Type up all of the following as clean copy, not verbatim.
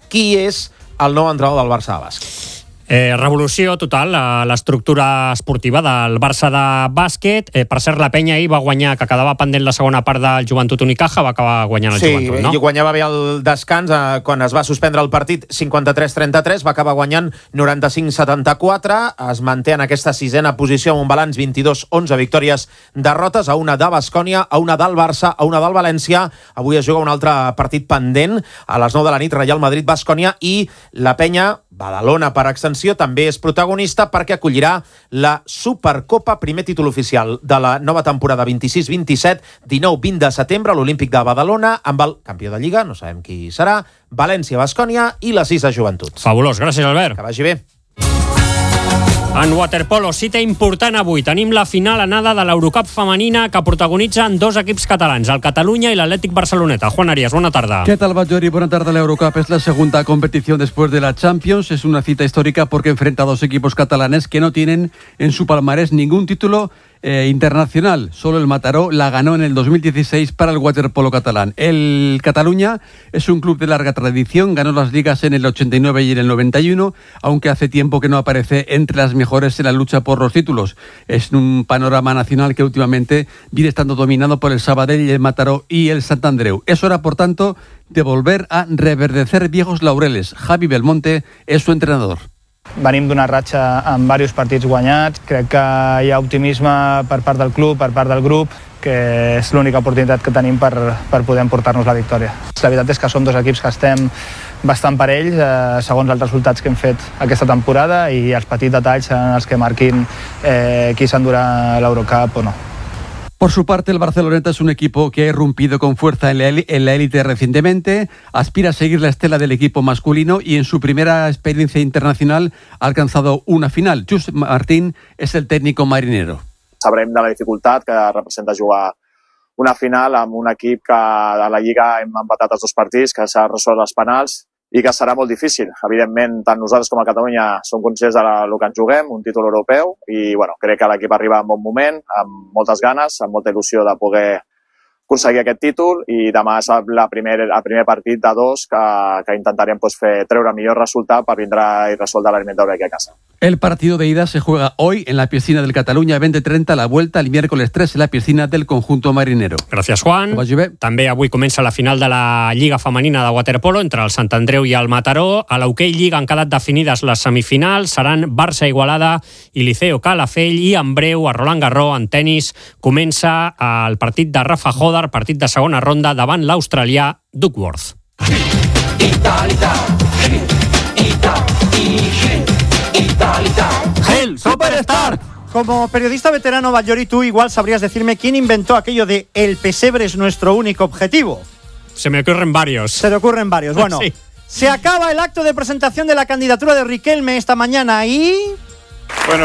qui és el nou entrenador del Barça de bàsquet. Revolució total a l'estructura esportiva del Barça de bàsquet. Per cert, la Penya ahir va guanyar, que quedava pendent la segona part del Joventut Unicaja, va acabar guanyant el Joventut, no? Sí, guanyava bé el descans quan es va suspendre el partit 53-33, va acabar guanyant 95-74, es manté en aquesta sisena posició amb un balanç 22-11 victòries, derrotes, a una de Baskonia, a una del Barça, a una del València. Avui es juga un altre partit pendent a les 9 de la nit, Real Madrid-Baskonia, i la Penya, Badalona per extensió, també és protagonista perquè acollirà la Supercopa, primer títol oficial de la nova temporada 26-27, 19-20 de setembre, a l'Olímpic de Badalona, amb el campió de Lliga, no sabem qui serà, València-Baskonia i la 6 de Joventut. Fabulós, gràcies Albert. Que vagi bé. En waterpolo, cita important avui. Tenim la final anada de l'Eurocup femenina que protagonitzen dos equips catalans, el Catalunya y el Athletic Barceloneta. Juan Arias, buena tarde. ¿Qué tal, Bajori? Buena tarde. La Eurocup es la segunda competición después de la Champions. Es una cita histórica porque enfrenta a dos equipos catalanes que no tienen en su palmarés ningún título internacional. Solo el Mataró la ganó en el 2016 para el waterpolo catalán. El Cataluña es un club de larga tradición, ganó las ligas en el 89 y en el 91, aunque hace tiempo que no aparece entre las mejores en la lucha por los títulos. Es un panorama nacional que últimamente viene estando dominado por el Sabadell, el Mataró y el Sant Andreu. Es hora, por tanto, de volver a reverdecer viejos laureles. Javi Belmonte es su entrenador. Venim d'una ratxa amb diversos partits guanyats. Crec que hi ha optimisme per part del club, per part del grup, que és l'única oportunitat que tenim per poder emportar-nos la victòria. La veritat és que som dos equips que estem bastant parells, segons els resultats que hem fet aquesta temporada, i els petits detalls seran els que marquin qui s'endurà l'Eurocup o no. Por su parte, el Barceloneta es un equipo que ha irrumpido con fuerza en la élite recientemente, aspira a seguir la estela del equipo masculino y en su primera experiencia internacional ha alcanzado una final. Chus Martín es el técnico marinero. Sabrem de la dificultat que representa jugar una final amb un equip que a la Lliga hem empatat els dos partits, que s'ha resolt els penals i que serà molt difícil. Evidentment, tant nosaltres com a Catalunya som conscients del que ens juguem, un títol europeu, i crec que l'equip arriba en bon moment, amb moltes ganes, amb molta il·lusió de poder aconseguir aquest títol, i demà és el primer partit de dos que intentarem treure el millor resultat per vindre i resoldre l'eliminatòria aquí a casa. El partido de ida se juega hoy en la piscina del Catalunya, 20:30, la vuelta el miércoles 3 en la piscina del conjunto marinero. Gràcies, Juan. També avui comença la final de la Lliga Femenina de waterpolo entre el Sant Andreu i el Mataró. A l'Hockey Lliga han quedat definides les semifinals, seran Barça Igualada i Liceo Calafell, i en breu a Roland Garros en tenis comença el partit de Rafa Hodar, partit de segona ronda davant l'australià Duckworth. ¡Gel Superstar! Como periodista veterano, Bajori, tú igual sabrías decirme quién inventó aquello de el pesebre es nuestro único objetivo. Se me ocurren varios. Se te ocurren varios. Bueno, sí. Se acaba el acto de presentación de la candidatura de Riquelme esta mañana y... Bueno.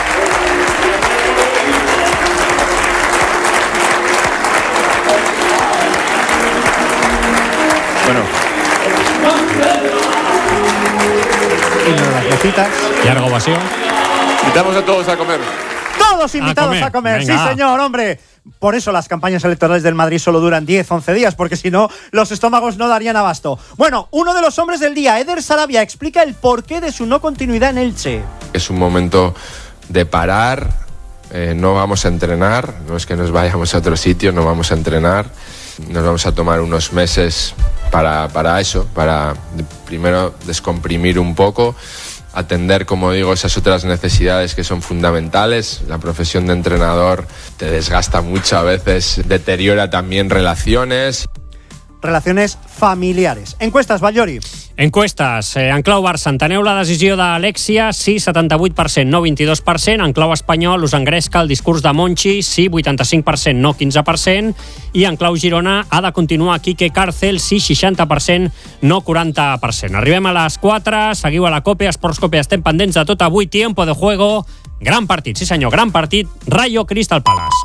Y las mesitas. Llarga ovación. Invitamos a todos a comer. Todos invitados a comer. Venga. Sí, señor, hombre. Por eso las campañas electorales del Madrid solo duran 10-11 días, porque si no, los estómagos no darían abasto. Bueno, uno de los hombres del día, Eder Sarabia, explica el porqué de su no continuidad en Elche. Es un momento de parar, no vamos a entrenar, no es que nos vayamos a otro sitio, no vamos a entrenar, nos vamos a tomar unos meses para eso, para primero descomprimir un poco, atender, como digo, esas otras necesidades que son fundamentales. La profesión de entrenador te desgasta mucho, a veces deteriora también relaciones. Relaciones familiares. Encuestas, Bajori. Encuestes. En clau Barça, enteneu la decisió d'Alexia? Sí, 78%, no 22%. En clau espanyol, us engresca el discurs de Monchi? Sí, 85%, no 15%. I en clau Girona, ha de continuar Quique Cárcel? Sí, 60%, no 40%. Arribem a les 4, seguiu a la COPE, Esports COPE, estem pendents de tot avui. Tiempo de juego, gran partit, sí senyor, gran partit, Rayo Crystal Palace.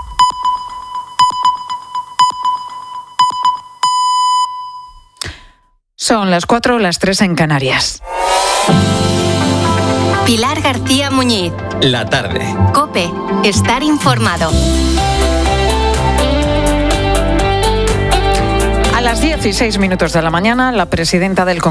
Son las 4, las 3 en Canarias. Pilar García Muñiz. La tarde. COPE. Estar informado. A las 16 minutos de la mañana, la presidenta del